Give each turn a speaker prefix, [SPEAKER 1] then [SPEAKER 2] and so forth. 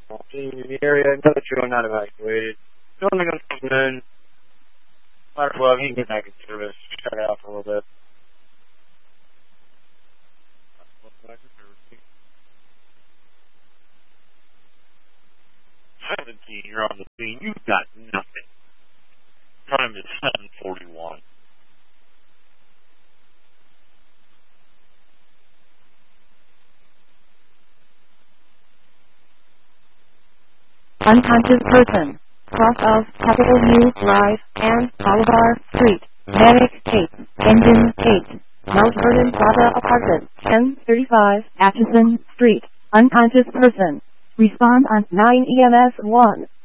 [SPEAKER 1] Team in the area, another 2 not evacuated. Still in the gun, Ladder 12, he can get back in service. Shut it out for a little bit.
[SPEAKER 2] 17, you're on the scene. You've got nothing. Time is 7:41.
[SPEAKER 3] Unconscious person. Cross of Capitol View Drive and Bolivar Street. Medic Kate. Engine Kate. Mount Vernon Plaza Apartment. 1035 Atchison Street. Unconscious person. Respond on 9 EMS 1.